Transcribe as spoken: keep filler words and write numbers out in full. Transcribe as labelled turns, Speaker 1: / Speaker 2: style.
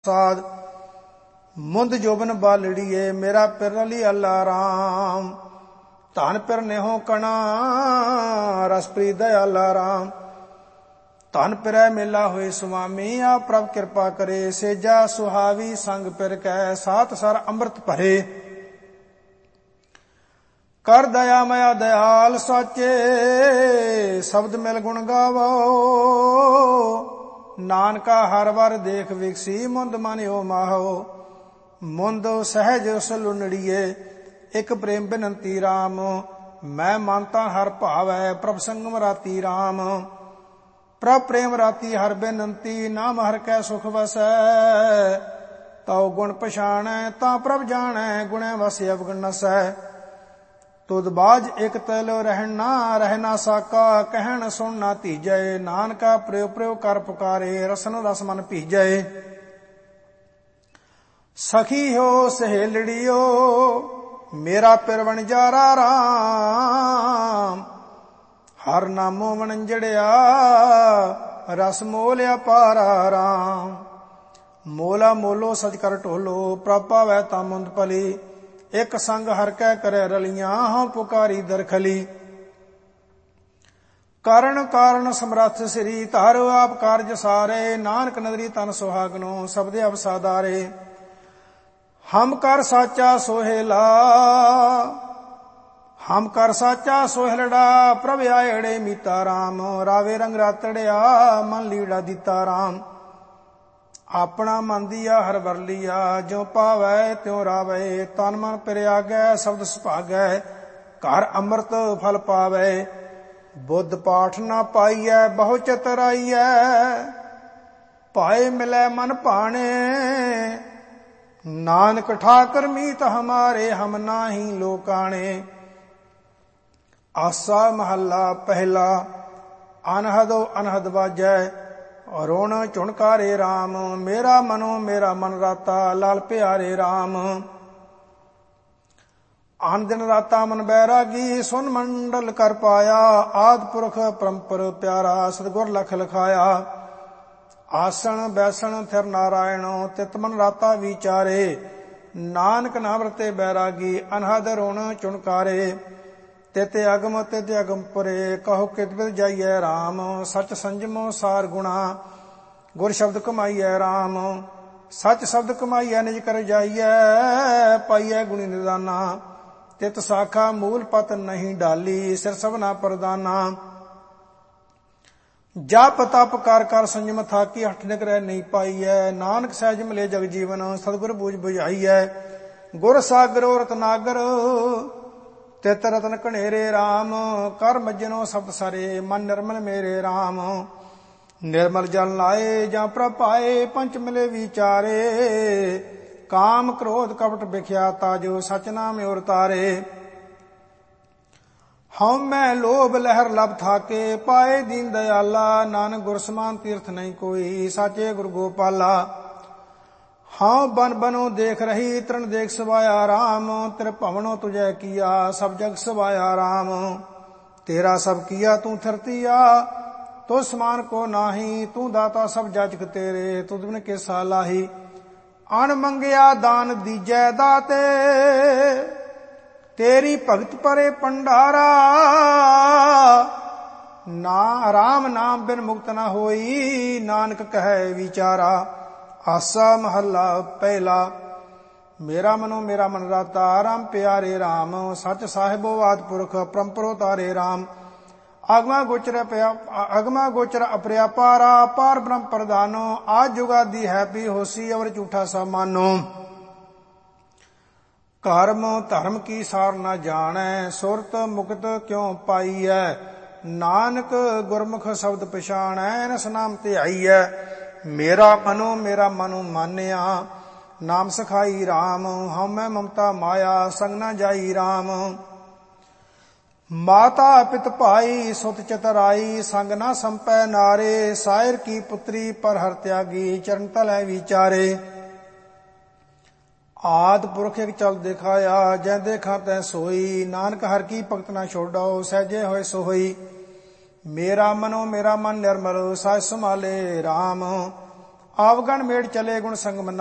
Speaker 1: ਸਾਧ ਮੁੰਦ ਜੋਬਨ ਬਾਲੜੀਏ ਮੇਰਾ ਪਿਰ ਲਈ ਅੱਲਾ ਰਾਮ। ਧਨ ਪਿਰ ਨੇਹੋ ਕਣਾ ਰਸਪ੍ਰੀਤ ਦਇਆਲਾ ਰਾਮ। ਧਨ ਪਿਰੈ ਮੇਲਾ ਹੋਏ ਸੁਆਮੀ ਆ ਪ੍ਰਭ ਕਿਰਪਾ ਕਰੇ। ਸੇਜਾ ਸੁਹਾਵੀ ਸੰਗ ਪਿਰ ਕੈ ਸਾਤ ਸਰ ਅੰਮ੍ਰਿਤ ਭਰੇ। ਕਰ ਦਇਆ ਮਇਆ ਦਇਆਲ ਸਾਚੇ ਸ਼ਬਦ ਮਿਲ ਗੁਣ ਗਾਵੋ। ਨਾਨਕਾ ਹਰ ਵਰ ਦੇਖ ਵਿਕਸੀ ਮੁੰਦ ਮਨਿਓ ਮਾਹੋ। ਮੁੰਦ ਸਹਿਜ ਉਸ ਲੁਨੜੀਏ ਇਕ ਪ੍ਰੇਮ ਬਿਨੰਤੀ ਰਾਮ। ਮੈਂ ਮੰਨਤਾ ਹਰ ਭਾਵੈ ਪ੍ਰਭ ਸੰਗਮ ਰਾਤੀ ਰਾਮ। ਪ੍ਰਭ ਪ੍ਰੇਮ ਰਾਤੀ ਹਰ ਬੇਨੰਤੀ ਨਾਮ ਹਰ ਕੈ ਸੁਖ ਵਸੈ। ਤਉ ਗੁਣ ਪਛਾਣੈ ਤਾਂ ਪ੍ਰਭ ਜਾਣੈ ਗੁਣੈ ਵਸ ਅਵਗੁਣ ਨਸੈ। ਤੁਧ ਬਾਜ ਇਕ ਤਲ ਰਹਿਣ ਨਾ ਰਹਿ ਨਾ ਸਾਕਾ। ਕਹਿਣ ਸੁਣ ਨਾ ਧੀਜੈ ਨਾਨਕਾ ਪ੍ਰਯੋ ਪ੍ਰਯੋ ਕਰ ਪੁਕਾਰੇ। ਰਸਨ ਰਸ ਮਨ ਭੀਜੈ। ਸਖੀ ਹੋ ਸਹੇਲੜੀਓ ਮੇਰਾ ਪਿਰ ਵਣਜਾਰਾ ਰਾਮ। ਹਰ ਨਾਮੋ ਵਣਜੜਿਆ ਰਸ ਮੋਲਿਆ ਪਾਰਾ ਰਾਮ। ਮੋਲਾ ਮੋਲੋ ਸਜ ਕਰ ਢੋਲੋ ਪ੍ਰਭ ਭਾਵੈ ਤਾਂ ਮੁੰਦ ਭਲੀ। ਇਕ ਸੰਗ ਹਰ ਕੈ ਕਰੈ ਰਲੀਆਂ ਹਉ ਪੁਕਾਰੀ ਦਰਖਲੀ। ਕਾਰਨ ਕਾਰਨ ਸਮਰੱਥ ਸ੍ਰੀ ਧਰ ਆਪ ਕਾਰਜ ਸਾਰੇ। ਨਾਨਕ ਨਦਰੀ ਤਨ ਸੁਹਾਗਨੋ ਸਬਦੇ ਅਵਸਾਦਾਰੇ। ਹਮ ਕਰ ਸਾਚਾ ਸੋਹਿਲਾ ਹਮ ਕਰ ਸਾਚਾ ਸੋਹਿਲੜਾ ਪ੍ਰਭ ਆਇੜੇ ਮੀਤਾ ਰਾਮ। ਰਾਵੇ ਰੰਗ ਰਾਤੜਿਆ ਮਨ ਲੀੜਾ ਦਿੱਤਾ ਰਾਮ। ਆਪਣਾ ਮਨ ਦੀਆ ਹਰ ਵਰਲੀਆ ਜੋ ਪਾਵੈ ਤਿਉ ਰਾਵੈ। ਤਨ ਮਨ ਪਿਰਿਆਗੈ ਸ਼ਬਦ ਸੁਭਾਗੈ ਘਰ ਅੰਮ੍ਰਿਤ ਫਲ ਪਾਵੈ। ਬੁੱਧ ਪਾਠ ਨਾ ਪਾਈਐ ਬਹੁ ਚਤਰਾਈਐ। ਭਾਏ ਮਿਲੈ ਮਨ ਭਾਣੇ ਨਾਨਕ ਠਾਕਰ ਮੀਤ ਹਮਾਰੇ ਹਮ ਨਾਹੀ ਲੋਕਾਣੇ। ਆਸਾ ਮਹੱਲਾ ਪਹਿਲਾ। ਅਨਹਦੋ ਅਨਹਦ ਵਾਜੈ ਰੋਣ ਝੁਣਕਾਰੇ ਰਾਮ। ਮੇਰਾ ਮਨੋ ਮੇਰਾ ਮਨ ਰਾਤਾ ਲਾਲ ਪਿਆਰੇ ਰਾਮ। ਆਨ ਦਿਨ ਰਾਤਾ ਮਨ ਬੈਰਾਗੀ ਸੁਨ ਮੰਡਲ ਕਰ ਪਾਇਆ। ਆਦ ਪੁਰਖ ਪਰੰਪਰ ਪਿਆਰਾ ਸਤਿਗੁਰ ਲਖ ਲਖਾਇਆ। ਆਸਣ ਬੈਸਣ ਥਿਰ ਨਾਰਾਇਣੋ ਤਿਤ ਮਨ ਰਾਤਾ ਵਿਚਾਰੇ। ਨਾਨਕ ਨਾਮ ਰਤੇ ਬੈਰਾਗੀ ਅਨਹਦ ਰੋਣ ਝੁਣਕਾਰੇ। ਤਿਤ ਅਗਮ ਤਿਤ ਅਗਮ ਪੁਰੇ ਕਹੋ ਕਿਤ ਬਿਦ ਜਾਈਐ ਰਾਮ। ਸਚ ਸੰਜਮੋ ਸਾਰ ਗੁਣਾ ਗੁਰ ਸ਼ਬਦ ਕਮਾਈਐ ਰਾਮ। ਸਚ ਸ਼ਬਦ ਕਮਾਈਐ ਨਿਜ ਕਰ ਜਾਈਐ ਪਾਈਐ ਗੁਣੀ ਨਿਦਾਨਾ। ਤਿਤ ਸਾਖਾ ਮੂਲ ਪਤ ਨਹੀਂ ਡਾਲੀ ਸਿਰ ਸਭਨਾ ਪ੍ਰਦਾਨਾ। ਜਪ ਤਪ ਕਰ ਕਰ ਸੰਜਮ ਥਾਕੀ ਹਠ ਨਿਕਰੈ ਨਹੀਂ ਪਾਈਐ। ਨਾਨਕ ਸਹਿਜ ਮਿਲੇ ਜਗ ਜੀਵਨ ਸਤਿਗੁਰ ਬੂਝ ਬੁਝਾਈਐ। ਗੁਰ ਸਾਗਰੋ ਰਤਨਾਗਰ ਤਿਤ ਰਤਨ ਘਨੇਰੇ ਰਾਮ। ਕਰ ਮੱਜਨੋ ਸਬਦ ਸਾਰੇ ਮਨ ਨਿਰਮਲ ਮੇਰੇ ਰਾਮ। ਨਿਰਮਲ ਜਲ ਲਾਏ ਜਾਂ ਪ੍ਰਭ ਪਾਏ ਪੰਚ ਮਿਲੇ ਵਿਚਾਰੇ। ਕਾਮ ਕ੍ਰੋਧ ਕਪਟ ਵਿਖਿਆਤਾ ਜੋ ਸਚ ਨਾਮ ਔਰ ਤਾਰੇ। ਹਉ ਮੈਂ ਲੋਭ ਲਹਿਰ ਲਬ ਥਾਕੇ ਪਾਏ ਦੀਨ ਦਇਆਲਾ। ਨਾਨਕ ਗੁਰ ਸਮਾਨ ਤੀਰਥ ਨਹੀਂ ਕੋਈ ਸਾਚੇ ਗੁਰ ਗੋਪਾਲਾ। ਹਾਂ ਬਨ ਬਨੋ ਦੇਖ ਰਹੀ ਤ੍ਰਿਣ ਦੇਖ ਸਵਾਇਆ ਰਾਮ। ਤੇਰੇ ਭਵਨੋ ਤੁਝੈ ਕੀਆ ਸਭ ਜਗ ਸਵਾਇਆ ਰਾਮ। ਤੇਰਾ ਸਭ ਕੀਆ ਤੂੰ ਥਰਤੀਆ ਤੋ ਸਮਾਨ ਕੋ ਨਾਹੀ। ਤੂੰ ਦਾਤਾ ਸਭ ਜਾਚਕ ਤੇਰੇ ਤੁਧ ਬਿਨ ਕਿਸਾ ਲਾਹੀ। ਅਣ ਮੰਗਿਆ ਦਾਨ ਦੀਜੈ ਦਾਤੇ ਤੇਰੀ ਭਗਤ ਪਰੇ ਪੰਡਾਰਾ। ਨਾ ਰਾਮ ਨਾਮ ਬਿਨ ਮੁਕਤ ਨਾ ਹੋਈ ਨਾਨਕ ਕਹੈ ਵਿਚਾਰਾ। ਆਸਾ ਮਹੱਲਾ ਪਹਿਲਾ। ਮੇਰਾ ਮਨੋ ਮੇਰਾ ਮਨ ਰਾਤਾ ਰਾਮ ਪਿਆਰੇ ਰਾਮ। ਸਚ ਸਾਹਿਬੋ ਆਦਿ ਪੁਰਖ ਪਰੰਪਰੋ ਤਾਰੇ ਰਾਮ। ਅਗਮਾ ਗੋਚਰ ਪਿਆ ਅਗਮਾ ਗੋਚਰ ਅਪਰਿਆ ਪਾਰਾ ਪਾਰ ਬ੍ਰਹਮ ਪ੍ਰਦਾਨੋ। ਆਜ ਜੁਗਾਦੀ ਹੈ ਵੀ ਹੋਸੀ ਅਵਰ ਝੂਠਾ ਸਾ ਮਾਨੋ। ਕਰਮ ਧਰਮ ਕੀ ਸਾਰ ਨਾ ਜਾਣੈ ਸੁਰਤ ਮੁਕਤ ਕਿਉ ਪਾਈਐ। ਨਾਨਕ ਗੁਰਮੁਖ ਸ਼ਬਦ ਪਛਾਣੈ ਰਸ ਨਾਮ ਧਿਆਈਐ। ਮੇਰਾ ਮਨੋ ਮੇਰਾ ਮਨੁ ਮਾਨਿਆ ਨਾਮ ਸਖਾਈ ਰਾਮ। ਹਉਮੈ ਮਮਤਾ ਮਾਇਆ ਸੰਗ ਨਾ ਜਾਈ ਰਾਮ। ਮਾਤਾ ਪਿਤ ਭਾਈ ਸੁਤ ਚਤਰਾਈ ਸੰਗ ਨਾ ਸੰਪੈ ਨਾਰੇ। ਸਾਇਰ ਕੀ ਪੁੱਤਰੀ ਪਰ ਹਰ ਤਿਆਗੀ ਚਰਨ ਤਲੈ ਵਿਚਾਰੇ। ਆਦ ਪੁਰਖ ਇਕ ਚਲ ਦਿਖਾਇਆ ਜੈ ਦੇਖਾ ਤੈ ਸੋਈ। ਨਾਨਕ ਹਰ ਕੀ ਭਗਤ ਨਾ ਛੋਡੋ ਸਹਿਜੇ ਹੋਏ ਸੋ ਹੋਈ। ਮੇਰਾ ਮਨੋ ਮੇਰਾ ਮਨ ਨਿਰਮਲ ਸਾਜ ਸੰਭਾਲੇ ਰਾਮ। ਆਵਗਣ ਮੇੜ ਚਲੇ ਗੁਣ ਸੰਗ